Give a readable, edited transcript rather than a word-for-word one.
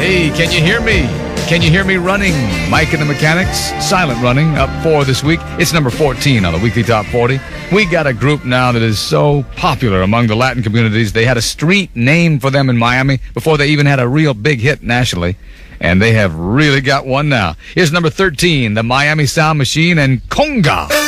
Hey, can you hear me? Can you hear me running? Mike and the Mechanics, silent running, up 4 this week. It's number 14 on the weekly top 40. We got a group now that is so popular among the Latin communities. They had a street named for them in Miami before they even had a real big hit nationally. And they have really got one now. Here's number 13, the Miami Sound Machine and Conga.